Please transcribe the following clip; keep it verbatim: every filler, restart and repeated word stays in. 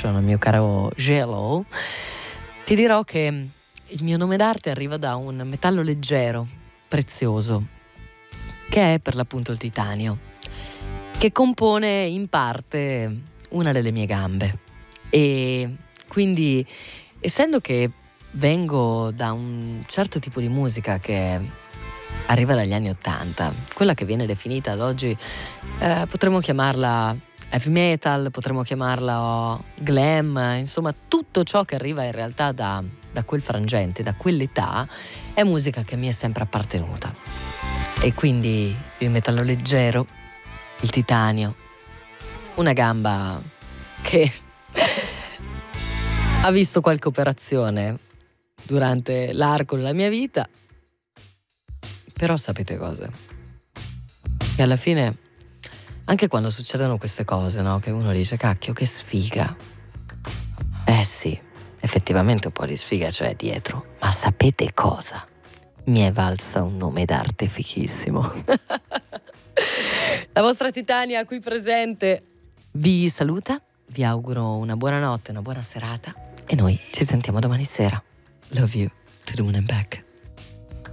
Station, mio caro Gelo, ti dirò che il mio nome d'arte arriva da un metallo leggero, prezioso, che è per l'appunto il titanio, che compone in parte una delle mie gambe. E quindi, essendo che vengo da un certo tipo di musica che arriva dagli anni Ottanta, quella che viene definita ad oggi, eh, potremmo chiamarla heavy metal, potremmo chiamarla glam, insomma tutto ciò che arriva in realtà da, da quel frangente, da quell'età, è musica che mi è sempre appartenuta. E quindi il metallo leggero, il titanio, una gamba che ha visto qualche operazione durante l'arco della mia vita, però sapete cosa? Che alla fine, anche quando succedono queste cose, no? Che uno dice, cacchio, che sfiga. Eh sì, effettivamente un po' di sfiga c'è dietro. Ma sapete cosa? Mi è valsa un nome d'arte fichissimo. La vostra Titania qui presente vi saluta, vi auguro una buona notte, una buona serata e noi ci sentiamo domani sera. Love you to the moon and back.